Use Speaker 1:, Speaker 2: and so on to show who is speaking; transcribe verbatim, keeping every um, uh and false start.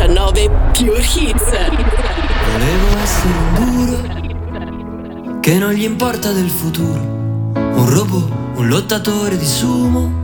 Speaker 1: novantanove Pure Hits.
Speaker 2: Volevo essere un duro che non gli importa del futuro, un robot, un lottatore di sumo,